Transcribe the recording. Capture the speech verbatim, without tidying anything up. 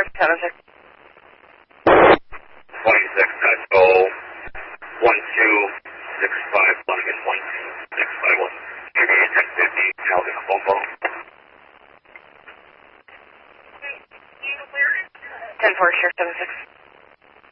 seven six. twenty-six, that's go one two six five one again, one two six five one. Give me a ten fifty, I'll get a phone call. ten four, share seven six.